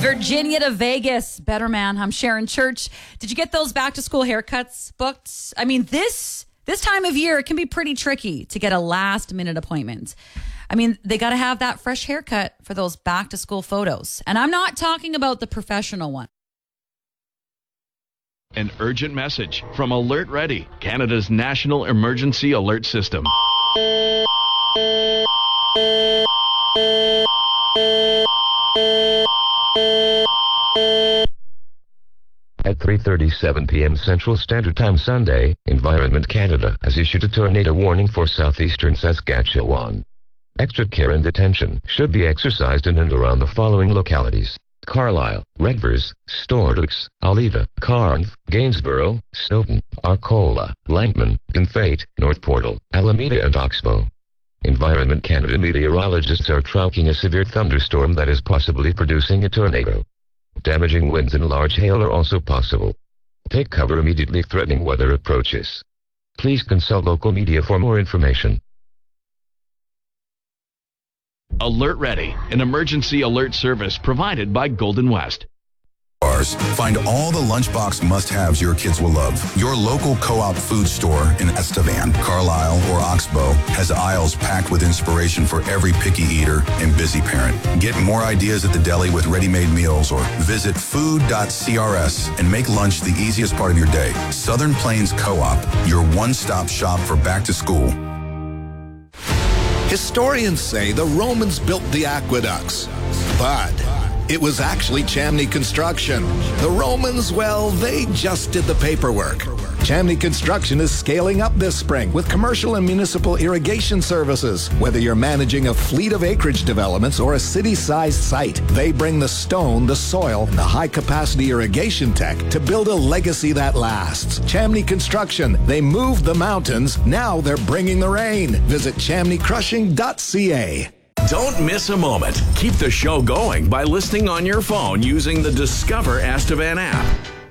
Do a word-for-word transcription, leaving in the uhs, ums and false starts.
Virginia to Vegas. Better man. I'm Sharon Church. Did you get those back to school haircuts booked? I mean, this this time of year, it can be pretty tricky to get a last minute appointment. I mean, they got to have that fresh haircut for those back to school photos. And I'm not talking about the professional one. An urgent message from Alert Ready, Canada's national emergency alert system. At three thirty-seven p.m. Central Standard Time Sunday, Environment Canada has issued a tornado warning for southeastern Saskatchewan. Extra care and attention should be exercised in and around the following localities: Carlisle, Redvers, Stordux, Oliva, Carnth, Gainsborough, Snowden, Arcola, Langman, Confate, North Portal, Alameda and Oxbow. Environment Canada meteorologists are tracking a severe thunderstorm that is possibly producing a tornado. Damaging winds and large hail are also possible. Take cover immediately threatening weather approaches. Please consult local media for more information. Alert Ready, an emergency alert service provided by Golden West. Find all the lunchbox must-haves your kids will love. Your local Co-op food store in Estevan, Carlisle, or Oxbow has aisles packed with inspiration for every picky eater and busy parent. Get more ideas at the deli with ready-made meals or visit food dot c r s and make lunch the easiest part of your day. Southern Plains Co-op, your one-stop shop for back to school. Historians say the Romans built the aqueducts, but it was actually Chamney Construction. The Romans, well, they just did the paperwork. Chamney Construction is scaling up this spring with commercial and municipal irrigation services. Whether you're managing a fleet of acreage developments or a city-sized site, they bring the stone, the soil, and the high-capacity irrigation tech to build a legacy that lasts. Chamney Construction, they moved the mountains, now they're bringing the rain. Visit chamney crushing dot c a. Don't miss a moment. Keep the show going by listening on your phone using the Discover Estevan app.